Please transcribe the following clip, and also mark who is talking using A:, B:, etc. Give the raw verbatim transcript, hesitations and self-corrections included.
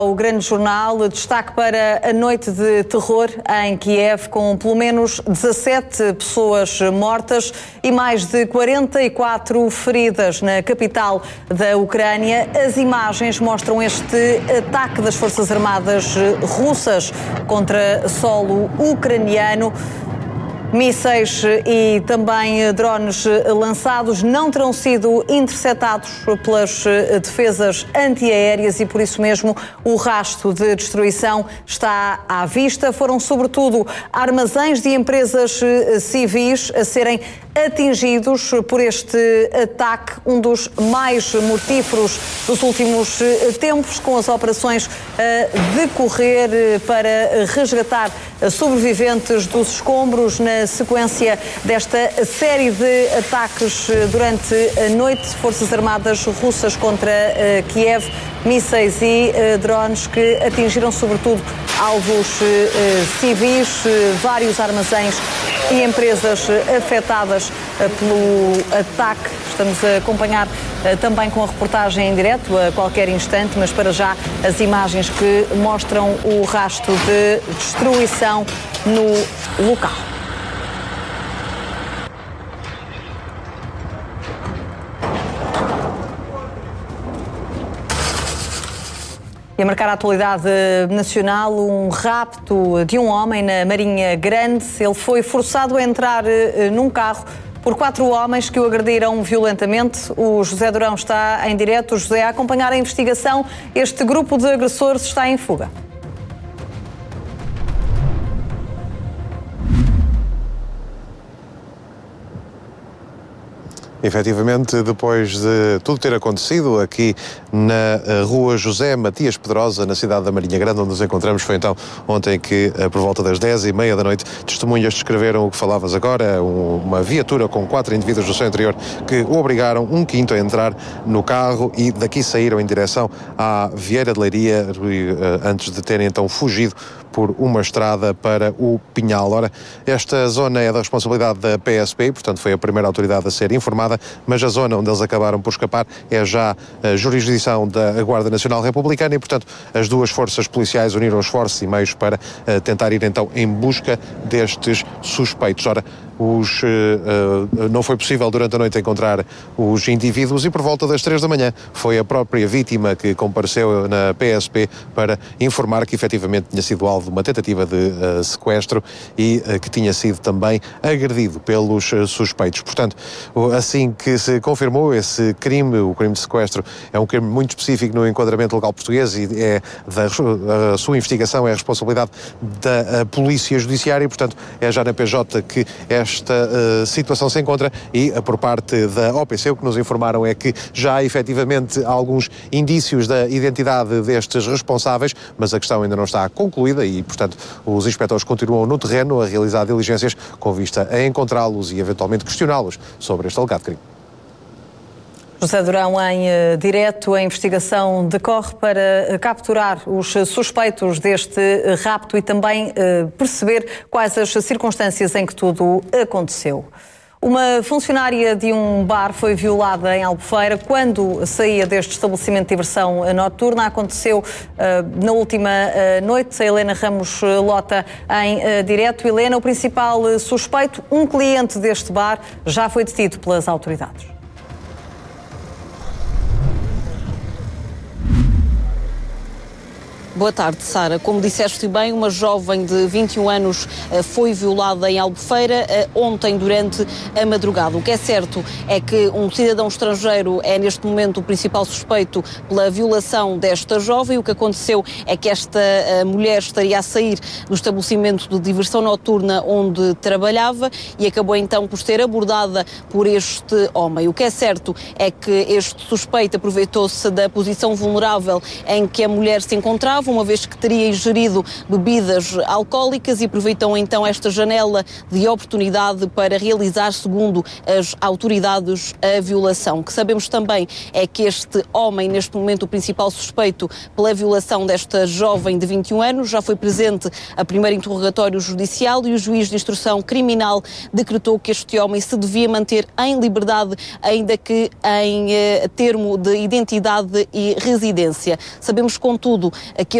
A: O grande jornal, destaque para a noite de terror em Kiev, com pelo menos dezassete pessoas mortas e mais de quarenta e quatro feridas na capital da Ucrânia. As imagens mostram este ataque das Forças Armadas russas contra solo ucraniano. Mísseis e também drones lançados não terão sido interceptados pelas defesas antiaéreas e, por isso mesmo, o rastro de destruição está à vista. Foram, sobretudo, armazéns de empresas civis a serem atingidos por este ataque, um dos mais mortíferos dos últimos tempos, com as operações a decorrer para resgatar sobreviventes dos escombros na sequência desta série de ataques durante a noite. Forças Armadas russas contra Kiev, mísseis e drones que atingiram sobretudo alvos civis, vários armazéns e empresas afetadas pelo ataque. Estamos a acompanhar também com a reportagem em direto a qualquer instante, mas para já as imagens que mostram o rastro de destruição no local. E a marcar a atualidade nacional, um rapto de um homem na Marinha Grande. Ele foi forçado a entrar num carro por quatro homens que o agrediram violentamente. O José Durão está em direto. José, a acompanhar a investigação, este grupo de agressores está em fuga.
B: Efetivamente, depois de tudo ter acontecido aqui na rua José Matias Pedrosa, na cidade da Marinha Grande, onde nos encontramos, foi então ontem que, por volta das dez e meia da noite, testemunhas descreveram o que falavas agora, uma viatura com quatro indivíduos do seu interior que obrigaram um quinto a entrar no carro e daqui saíram em direção à Vieira de Leiria, antes de terem então fugido por uma estrada para o Pinhal. Ora, esta zona é da responsabilidade da P S P, portanto foi a primeira autoridade a ser informada, mas a zona onde eles acabaram por escapar é já a jurisdição da Guarda Nacional Republicana e, portanto, as duas forças policiais uniram esforços e meios para uh, tentar ir então em busca destes suspeitos. Ora, Os, uh, uh, não foi possível durante a noite encontrar os indivíduos e por volta das três da manhã foi a própria vítima que compareceu na P S P para informar que efetivamente tinha sido alvo de uma tentativa de uh, sequestro e uh, que tinha sido também agredido pelos uh, suspeitos. Portanto, assim que se confirmou esse crime, o crime de sequestro é um crime muito específico no enquadramento legal português e é da, a sua investigação é a responsabilidade da Polícia Judiciária e, portanto, é já na P J que esta Esta uh, situação se encontra e uh, por parte da O P C o que nos informaram é que já há efetivamente alguns indícios da identidade destes responsáveis, mas a questão ainda não está concluída e, portanto, os inspectores continuam no terreno a realizar diligências com vista a encontrá-los e eventualmente questioná-los sobre este alegado crime.
A: José Durão em uh, direto, a investigação decorre para uh, capturar os uh, suspeitos deste uh, rapto e também uh, perceber quais as circunstâncias em que tudo aconteceu. Uma funcionária de um bar foi violada em Albufeira quando saía deste estabelecimento de diversão noturna. Aconteceu uh, na última uh, noite. A Helena Ramos Lota em uh, direto. Helena, o principal uh, suspeito, um cliente deste bar, já foi detido pelas autoridades.
C: Boa tarde, Sara. Como disseste bem, uma jovem de vinte e um anos foi violada em Albufeira ontem durante a madrugada. O que é certo é que um cidadão estrangeiro é neste momento o principal suspeito pela violação desta jovem. O que aconteceu é que esta mulher estaria a sair do estabelecimento de diversão noturna onde trabalhava e acabou então por ser abordada por este homem. O que é certo é que este suspeito aproveitou-se da posição vulnerável em que a mulher se encontrava, uma vez que teria ingerido bebidas alcoólicas e aproveitou então esta janela de oportunidade para realizar, segundo as autoridades, a violação. O que sabemos também é que este homem, neste momento o principal suspeito pela violação desta jovem de vinte e um anos, já foi presente a primeiro interrogatório judicial e o juiz de instrução criminal decretou que este homem se devia manter em liberdade, ainda que em eh, termo de identidade e residência. Sabemos, contudo,